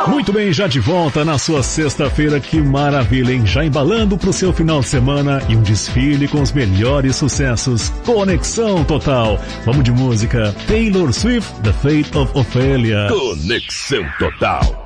Muito bem, já de volta na sua sexta-feira, que maravilha, hein? Já embalando pro seu final de semana e um desfile com os melhores sucessos. Conexão Total. Vamos de música. Taylor Swift, The Fate of Ophelia. Conexão Total.